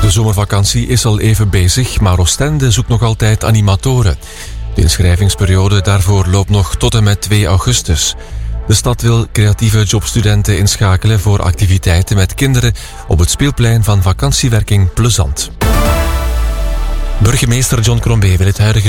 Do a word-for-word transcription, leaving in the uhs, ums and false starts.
De zomervakantie is al even bezig, maar Oostende zoekt nog altijd animatoren. De inschrijvingsperiode daarvoor loopt nog tot en met twee augustus. De stad wil creatieve jobstudenten inschakelen voor activiteiten met kinderen op het speelplein van vakantiewerking Plezant. Burgemeester John Crombie wil het huidige